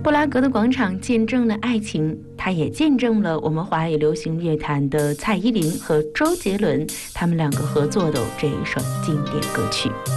布拉格的广场见证了爱情，它也见证了我们华语流行乐坛的蔡依林和周杰伦他们两个合作的这一首经典歌曲。